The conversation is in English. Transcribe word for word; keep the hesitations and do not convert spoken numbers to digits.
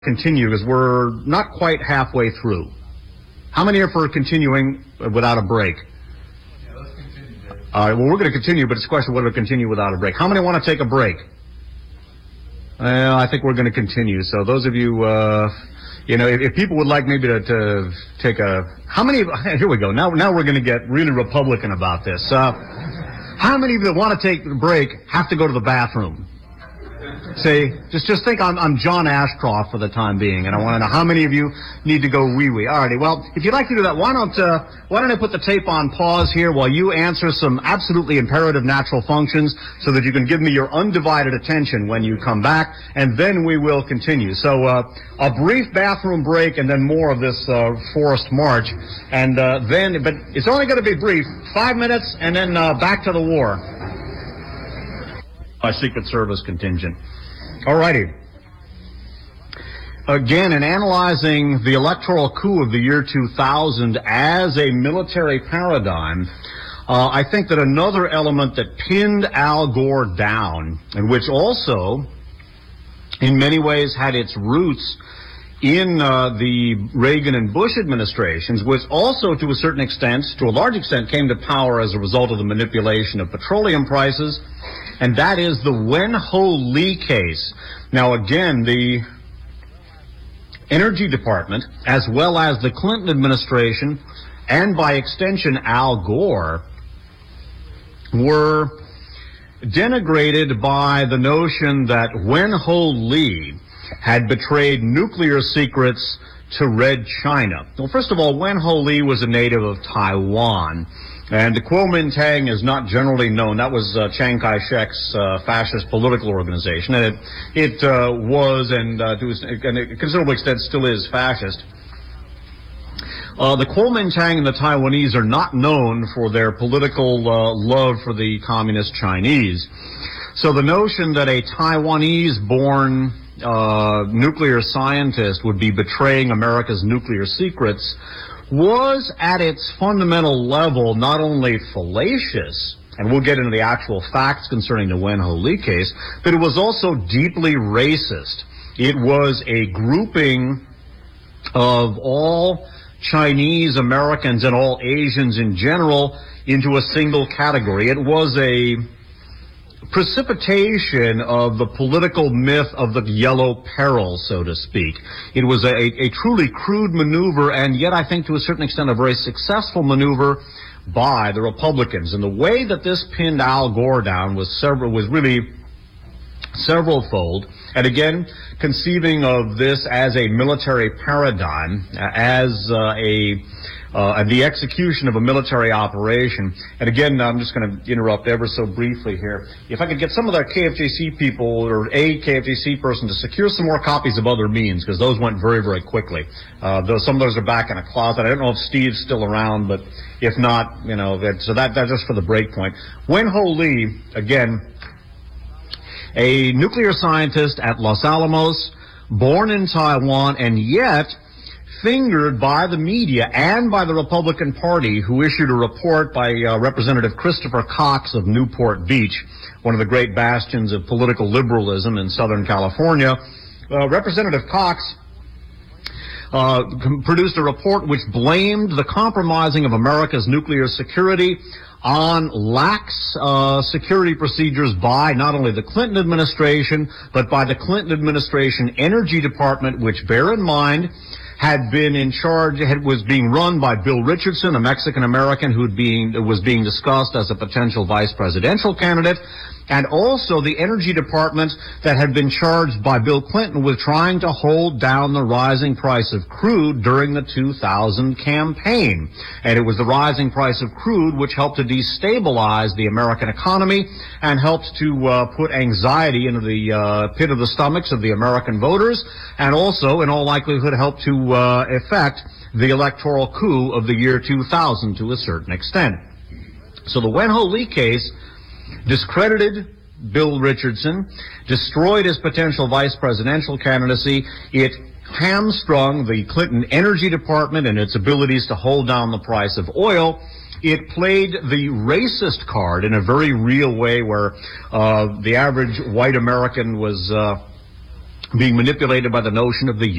continue because we're not quite halfway through. How many are for continuing without a break? Yeah, let's continue, Dave. All right, well, we're going to continue, but it's a question of whether to continue without a break. How many want to take a break? Well, I think we're going to continue. So those of you, uh, you know, if, if people would like maybe to, to take a, how many, here we go. Now, now we're going to get really Republican about this. Uh, how many of you that want to take the break have to go to the bathroom? Say, just just think I'm, I'm John Ashcroft for the time being, and I want to know how many of you need to go wee-wee. All righty, well, if you'd like to do that, why don't, uh, why don't I put the tape on pause here while you answer some absolutely imperative natural functions so that you can give me your undivided attention when you come back, and then we will continue. So, uh, a brief bathroom break and then more of this, uh, forced march, and, uh, then, but it's only going to be brief, five minutes, and then, uh, back to the war. My Secret Service contingent. All righty. Again, in analyzing the electoral coup of the year two thousand as a military paradigm, uh, I think that another element that pinned Al Gore down, and which also, in many ways, had its roots in uh, the Reagan and Bush administrations, which also, to a certain extent, to a large extent, came to power as a result of the manipulation of petroleum prices, and that is the Wen-Ho Lee case. Now, again, the Energy Department, as well as the Clinton administration, and by extension Al Gore, were denigrated by the notion that Wen-Ho Lee had betrayed nuclear secrets to Red China. Well, first of all, Wen-Ho Lee was a native of Taiwan, and the Kuomintang is not generally known. That was uh, Chiang Kai-shek's uh, fascist political organization, and it, it uh, was, and uh, to a considerable extent still is, fascist. Uh, the Kuomintang and the Taiwanese are not known for their political uh, love for the communist Chinese. So the notion that a Taiwanese-born uh, nuclear scientist would be betraying America's nuclear secrets was at its fundamental level not only fallacious, and we'll get into the actual facts concerning the Wen-Ho Lee case, but it was also deeply racist. It was a grouping of all Chinese Americans and all Asians in general into a single category. It was a precipitation of the political myth of the yellow peril, so to speak. It was a, a truly crude maneuver, and yet I think to a certain extent a very successful maneuver by the Republicans. And the way that this pinned Al Gore down was several was really several-fold. And again, conceiving of this as a military paradigm, as uh, a Uh, the execution of a military operation. And again, I'm just going to interrupt ever so briefly here. If I could get some of the K F J C people or a K F J C person to secure some more copies of Other Means, because those went very, very quickly. Uh, though some of those are back in a closet. I don't know if Steve's still around, but if not, you know, that, so that, that's just for the break point. Wen-Ho Lee, again, a nuclear scientist at Los Alamos, born in Taiwan, and yet fingered by the media and by the Republican Party, who issued a report by uh, Representative Christopher Cox of Newport Beach, one of the great bastions of political liberalism in Southern California. Uh, Representative Cox uh, produced a report which blamed the compromising of America's nuclear security on lax uh, security procedures by not only the Clinton administration, but by the Clinton administration Energy Department, which, bear in mind, had been in charge, had, was being run by Bill Richardson, a Mexican-American who being, was being discussed as a potential vice presidential candidate, and also the Energy Department that had been charged by Bill Clinton with trying to hold down the rising price of crude during the two thousand campaign. And it was the rising price of crude which helped to destabilize the American economy and helped to uh, put anxiety into the uh, pit of the stomachs of the American voters, and also, in all likelihood, helped to uh, effect the electoral coup of the year two thousand to a certain extent. So the Wen-Ho Lee case discredited Bill Richardson, destroyed his potential vice presidential candidacy. It hamstrung the Clinton Energy Department and its abilities to hold down the price of oil. It played the racist card in a very real way, where uh, the average white American was uh, being manipulated by the notion of the